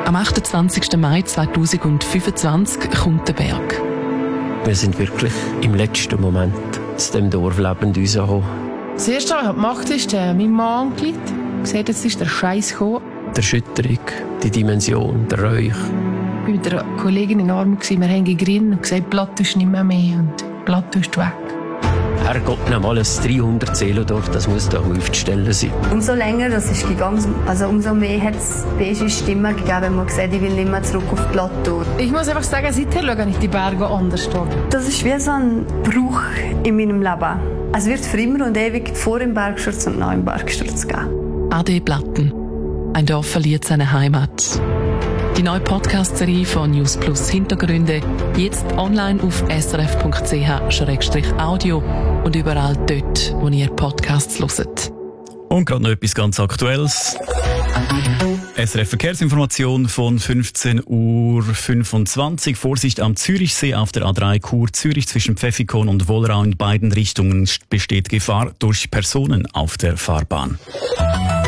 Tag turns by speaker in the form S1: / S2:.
S1: Am 28. Mai 2025 kommt der Berg.
S2: Wir sind wirklich im letzten Moment aus dem Dorf lebend rausgekommen.
S3: Das Erste, was ich gemacht habe, ist meinen Mann angerufen. Gesagt, jetzt ist der Scheiß gekommen.
S2: Die Erschütterung, die Dimension, der Räuch.
S3: Ich war mit einer Kollegin in Armut, wir haben gegrinnt und gesagt, Plato ist nicht mehr und Plato ist weg.
S2: Herrgott, nochmal ein 300 Zelodorf, das muss doch aufzustellen sein.
S4: Umso länger das ist gegangen, also umso mehr hat es beige Stimmen gegeben, wenn man gesagt, ich will nicht mehr zurück auf Plateau.
S3: Ich muss einfach sagen, seither schaue ich die Berge anders an.
S4: Das ist wie so ein Bruch in meinem Leben. Es wird für immer und ewig vor dem Bergsturz und nach dem Bergsturz geben.
S1: AD Platten. Ein Dorf verliert seine Heimat. Die neue Podcast-Serie von News Plus Hintergründe, jetzt online auf srf.ch/audio und überall dort, wo ihr Podcasts hört.
S5: Und gerade noch etwas ganz Aktuelles. SRF Verkehrsinformation von 15:25 Uhr. Vorsicht am Zürichsee auf der A3 Chur Zürich zwischen Pfäffikon und Wollerau in beiden Richtungen besteht Gefahr durch Personen auf der Fahrbahn.